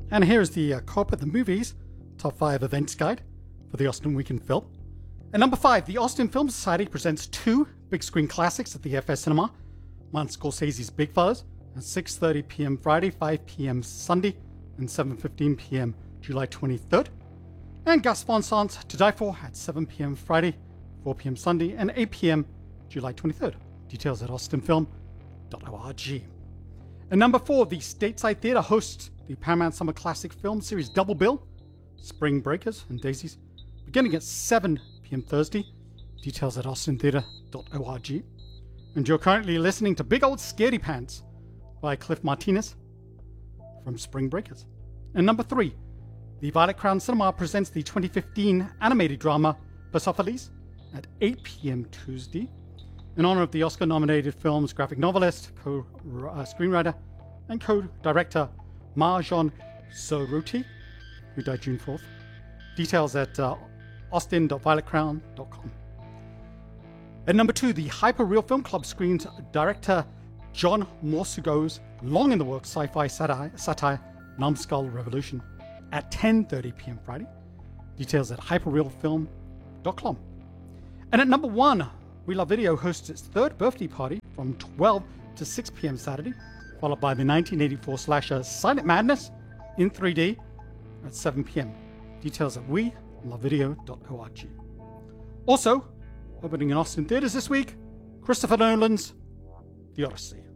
And here is the Cop at the Movies Top 5 Events Guide for the Austin Weekend Film. At number 5, the Austin Film Society presents 2 big screen classics at the FS Cinema. Martin Scorsese's Big Fellas at 6:30 p.m. Friday, 5 p.m. Sunday, and 7:15 p.m. July 23rd. And Gus Van Sant's To Die For at 7 p.m. Friday, 4 p.m. Sunday, and 8 p.m. July 23rd. Details at austinfilm.org. At number 4, the Stateside Theatre hosts the Paramount Summer Classic Film Series Double Bill, Spring Breakers and Daisies, beginning at 7 p.m. Thursday. Details at austintheatre.org. And you're currently listening to Big Old Scaredy Pants by Cliff Martinez from Spring Breakers. And number 3, the Violet Crown Cinema presents the 2015 animated drama Persophiles at 8 p.m. Tuesday, in honor of the Oscar-nominated film's graphic novelist, co-screenwriter, and co-director Marjane Saruti, who died June 4th. Details at austin.violetcrown.com. At number 2, the Hyper Real Film Club screens director John Morsugo's long-in-the-works sci-fi satire Numbskull Revolution at 10:30 p.m. Friday. Details at hyperrealfilm.com. And at number 1, We Love Video hosts its 3rd birthday party from 12 to 6 p.m. Saturday, followed by the 1984 slasher Silent Madness in 3D at 7 p.m. Details at welovevideo.org. Also, opening in Austin theaters this week, Christopher Nolan's The Odyssey.